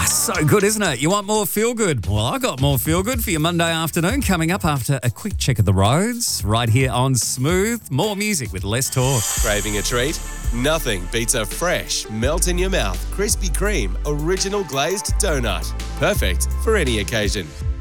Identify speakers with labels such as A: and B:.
A: So good, isn't it? You want more feel good? Well, I got more feel good for your Monday afternoon coming up after a quick check of the roads right here on Smooth. More music with less talk.
B: Craving a treat? Nothing beats a fresh, melt in your mouth, Krispy Kreme original glazed donut. Perfect for any occasion.